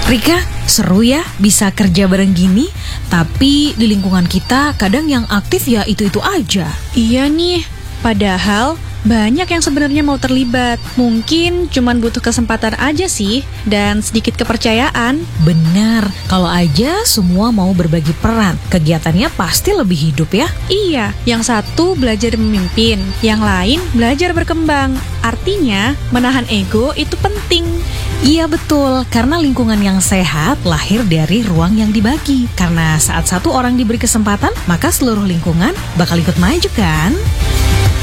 Rika, seru ya bisa kerja bareng gini, tapi di lingkungan kita kadang yang aktif ya itu-itu aja. Iya nih, padahal banyak yang sebenarnya mau terlibat. Mungkin cuman butuh kesempatan aja sih, dan sedikit kepercayaan. Benar, kalau aja semua mau berbagi peran, kegiatannya pasti lebih hidup ya. Iya, yang satu belajar memimpin, yang lain belajar berkembang. Artinya, menahan ego itu penting. Iya betul, karena lingkungan yang sehat lahir dari ruang yang dibagi. Karena saat satu orang diberi kesempatan, maka seluruh lingkungan bakal ikut maju kan?